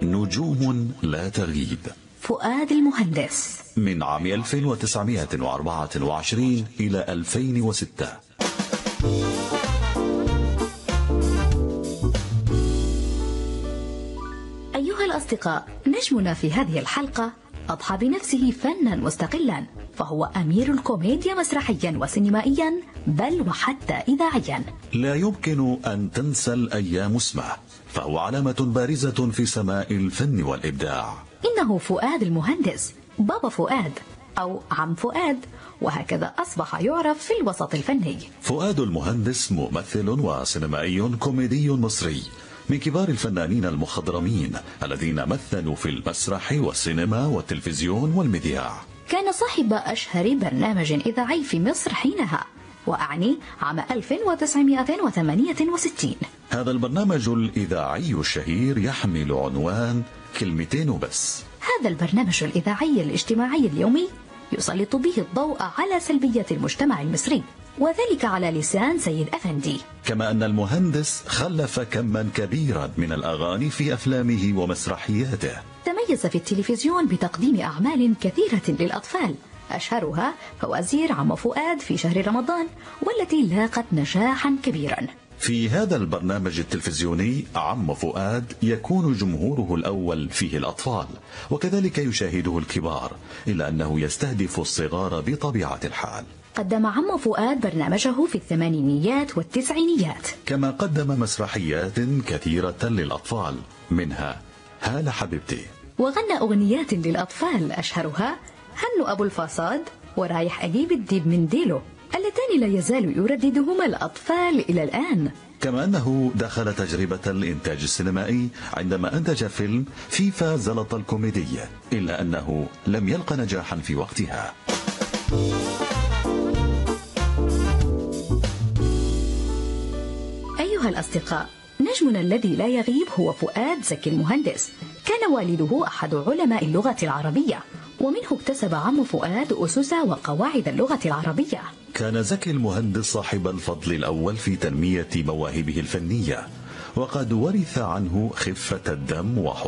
نجوم لا تغيب. فؤاد المهندس من عام 1924 إلى 2006. أيها الأصدقاء، نجمنا في هذه الحلقة أضحى بنفسه فنا مستقلا، فهو أمير الكوميديا مسرحيا وسينمائيا بل وحتى إذاعيا. لا يمكن أن تنسى الأيام اسمه، فهو علامة بارزة في سماء الفن والإبداع. إنه فؤاد المهندس، بابا فؤاد أو عم فؤاد، وهكذا أصبح يعرف في الوسط الفني. فؤاد المهندس ممثل وسينمائي كوميدي مصري، من كبار الفنانين المخضرمين الذين مثلوا في المسرح والسينما والتلفزيون والمذياع. كان صاحب أشهر برنامج إذاعي في مصر حينها، وأعني عام 1968. هذا البرنامج الإذاعي الشهير يحمل عنوان كلمتين وبس. هذا البرنامج الإذاعي الاجتماعي اليومي يسلط به الضوء على سلبية المجتمع المصري، وذلك على لسان سيد أفندي. كما أن المهندس خلف كما كبيرا من الأغاني في أفلامه ومسرحياته. تميز في التلفزيون بتقديم أعمال كثيرة للأطفال، أشهرها فوازير عم فؤاد في شهر رمضان، والتي لاقت نجاحا كبيرا. في هذا البرنامج التلفزيوني عم فؤاد يكون جمهوره الأول فيه الأطفال، وكذلك يشاهده الكبار، إلا أنه يستهدف الصغار بطبيعة الحال. قدم عم فؤاد برنامجه في الثمانينيات والتسعينيات، كما قدم مسرحيات كثيرة للأطفال، منها هالة حبيبتي، وغنى أغنيات للأطفال أشهرها هنو أبو الفصاد ورايح أجيب الديب من ديله، اللتان لا يزال يرددهما الأطفال إلى الآن. كما أنه دخل تجربة الإنتاج السينمائي عندما أنتج فيلم فيفا زلط الكوميدية، إلا أنه لم يلق نجاحا في وقتها. أيها الأصدقاء، نجمنا الذي لا يغيب هو فؤاد زكي المهندس. كان والده أحد علماء اللغة العربية، ومنه اكتسب عم فؤاد أسس وقواعد اللغة العربية. كان زكي المهندس صاحب الفضل الأول في تنمية مواهبه الفنية، وقد ورث عنه خفة الدم وحضور